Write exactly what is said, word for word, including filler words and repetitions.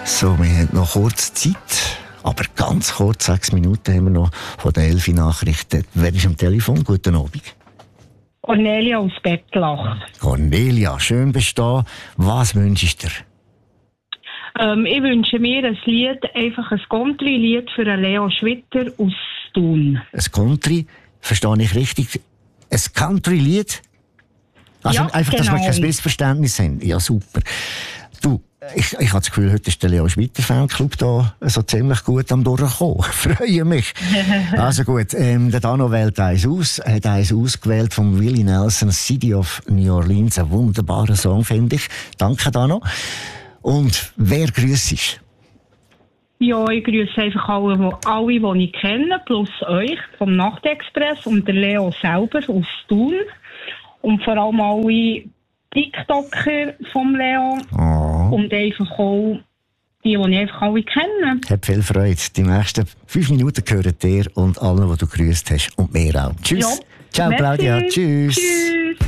So, wir haben noch kurz Zeit, aber ganz kurz, sechs Minuten haben wir noch von den elf Nachrichten. Wer ist am Telefon? Guten Abend. Cornelia aus Bettlach. Cornelia, schön bestehen. Was wünschst du dir? Ähm, ich wünsche mir ein Lied, einfach ein Country-Lied für einen Leo Schwitter aus Thun. Ein Country, verstehe ich richtig? Ein Country-Lied? Also Ja, einfach, dass wir genau. kein Missverständnis haben. Ja, super. Du, ich, ich habe das Gefühl, heute ist der Leo Schwitter Fanclub da so ziemlich gut am Durchkommen. Freue mich. Also gut, ähm, der Dano wählt eins aus, hat eins ausgewählt von Willie Nelson, City of New Orleans. Ein wunderbarer Song, finde ich. Danke, Dano. Und wer grüßt? Ja, ich grüße einfach alle, die, alle, die ich kenne, plus euch vom Nachtexpress und der Leo selber aus Thun. Und vor allem alle TikToker vom Leo. Oh. Und einfach auch die, die ich einfach alle kenne. Hat viel Freude. Die nächsten fünf Minuten gehören dir und allen, die du grüßt hast. Und mir auch. Tschüss. Ja. Ciao, Merci. Claudia. Tschüss. Tschüss.